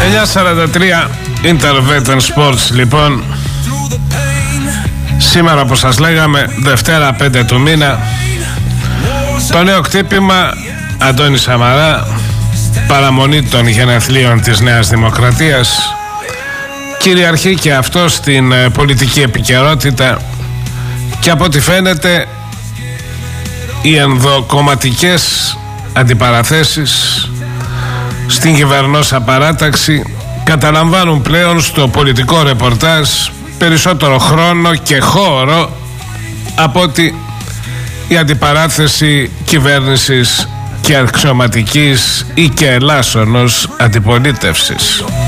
9:43 Intervet Sports λοιπόν. Σήμερα, όπως σας λέγαμε, Δευτέρα 5 του μήνα, το νέο κτύπημα Αντώνη Σαμαρά, παραμονή των γενεθλίων της Νέας Δημοκρατίας. Κυριαρχεί και αυτό στην πολιτική επικαιρότητα και από ό,τι φαίνεται οι ενδοκομματικές αντιπαραθέσεις στην κυβερνόσα παράταξη καταλαμβάνουν πλέον στο πολιτικό ρεπορτάζ περισσότερο χρόνο και χώρο από ότι η αντιπαράθεση κυβέρνησης και αξιωματικής ή και ελάσσονος αντιπολίτευσης.